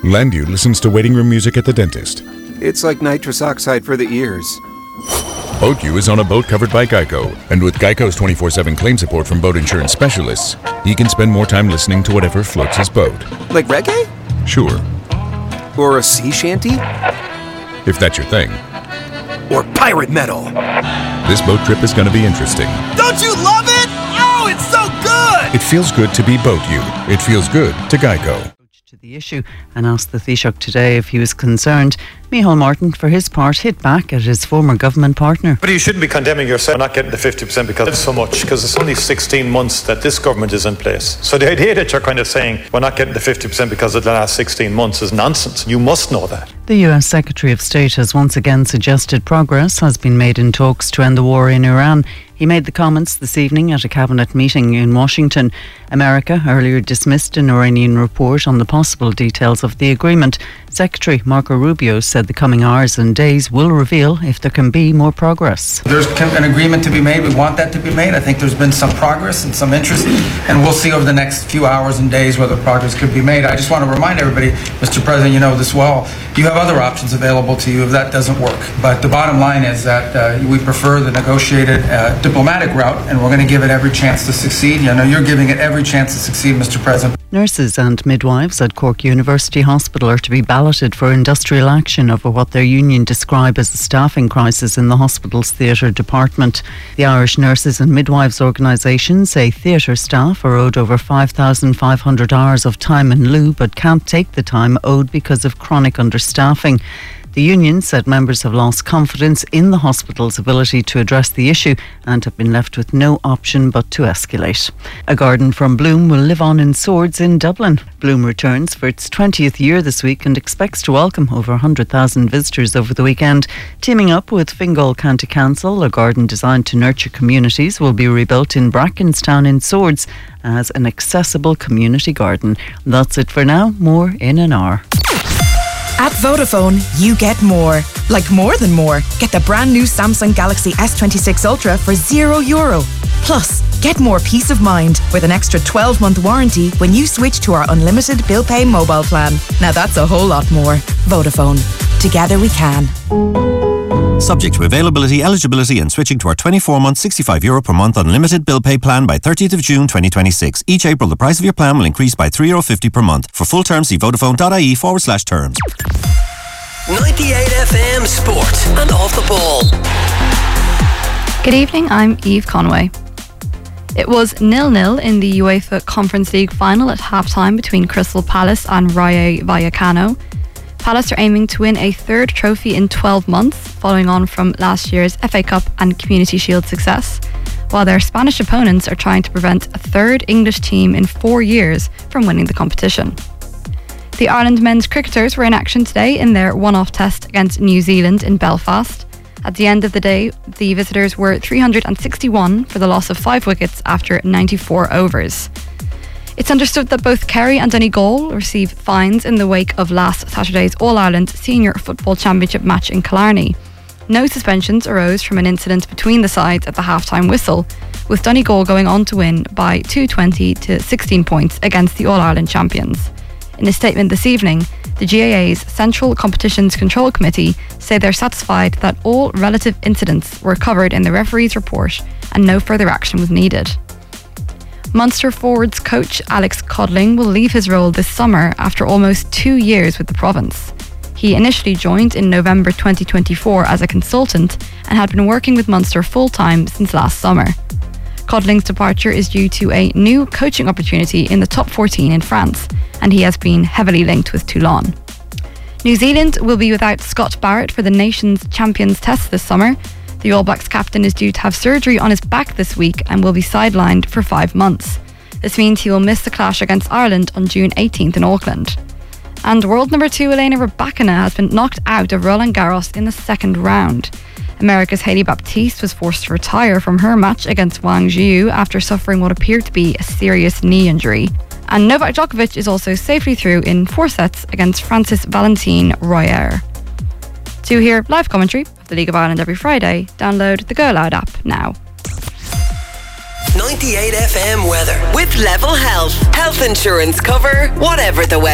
Landu listens to waiting room music at the dentist. It's like nitrous oxide for the ears. BoatU is on a boat covered by Geico, and with Geico's 24/7 claim support from boat insurance specialists, he can spend more time listening to whatever floats his boat. Like reggae? Sure. Or a sea shanty? If that's your thing. Or pirate metal? This boat trip is going to be interesting. Don't you love it? Oh, it's so good! It feels good to be BoatU. It feels good to Geico. To the issue and asked the Taoiseach today if he was concerned. Micheál Martin, for his part, hit back at his former government partner. But you shouldn't be condemning yourself for not getting the 50% because it's so much, because it's only 16 months that this government is in place. So the idea that you're kind of saying we're not getting the 50% because of the last 16 months is nonsense. You must know that. The US Secretary of State has once again suggested progress has been made in talks to end the war in Iran. He made the comments this evening at a cabinet meeting in Washington. America earlier dismissed an Iranian report on the possible details of the agreement. Secretary Marco Rubio said the coming hours and days will reveal if there can be more progress. There's an agreement to be made. We want that to be made. I think there's been some progress and some interest, and we'll see over the next few hours and days whether progress could be made. I just want to remind everybody, Mr. President, you know this well, you have other options available to you if that doesn't work. But the bottom line is that we prefer the negotiated diplomatic route, and we're going to give it every chance to succeed. I know you're giving it every chance to succeed, Mr. President. Nurses and midwives at Cork University Hospital are to be balloted for industrial action over what their union describe as a staffing crisis in the hospital's theatre department. The Irish Nurses and Midwives Organisation say theatre staff are owed over 5,500 hours of time in lieu but can't take the time owed because of chronic understaffing. The union said members have lost confidence in the hospital's ability to address the issue and have been left with no option but to escalate. A garden from Bloom will live on in Swords in Dublin. Bloom returns for its 20th year this week and expects to welcome over 100,000 visitors over the weekend. Teaming up with Fingal County Council, a garden designed to nurture communities will be rebuilt in Brackenstown in Swords as an accessible community garden. That's it for now. More in an hour. At Vodafone, you get more. Like more than more. Get the brand new Samsung Galaxy S26 Ultra for €0. Plus, get more peace of mind with an extra 12-month warranty when you switch to our unlimited bill pay mobile plan. Now that's a whole lot more. Vodafone. Together we can. Subject to availability, eligibility and switching to our 24-month €65 per month unlimited bill pay plan by 30th of June 2026. Each April the price of your plan will increase by €3.50 per month. For full terms see vodafone.ie/terms. 98 FM Sport and Off the Ball. Good evening, I'm Eve Conway. It was 0-0 in the UEFA Conference League final at half-time between Crystal Palace and Rayo Vallecano. Palace are aiming to win a third trophy in 12 months, following on from last year's FA Cup and Community Shield success, while their Spanish opponents are trying to prevent a third English team in 4 years from winning the competition. The Ireland men's cricketers were in action today in their one-off test against New Zealand in Belfast. At the end of the day, the visitors were 361 for the loss of 5 wickets after 94 overs. It's understood that both Kerry and Donegal receive fines in the wake of last Saturday's All-Ireland Senior Football Championship match in Killarney. No suspensions arose from an incident between the sides at the half-time whistle, with Donegal going on to win by 220 to 16 points against the All-Ireland champions. In a statement this evening, the GAA's Central Competitions Control Committee say they're satisfied that all relative incidents were covered in the referee's report and no further action was needed. Munster forwards coach Alex Codling will leave his role this summer after almost 2 years with the province. He initially joined in November 2024 as a consultant and had been working with Munster full-time since last summer. Codling's departure is due to a new coaching opportunity in the top 14 in France, and he has been heavily linked with Toulon. New Zealand will be without Scott Barrett for the Nations Champions Test this summer. The All Blacks captain is due to have surgery on his back this week and will be sidelined for 5 months. This means he will miss the clash against Ireland on June 18th in Auckland. And world number 2 Elena Rybakina has been knocked out of Roland Garros in the second round. America's Hailey Baptiste was forced to retire from her match against Wang Zhiyu after suffering what appeared to be a serious knee injury. And Novak Djokovic is also safely through in 4 sets against Francis Valentin Royer. To hear live commentary of the League of Ireland every Friday, download the Go Loud app now. 98 FM weather with Level Health. Health insurance cover, whatever the weather.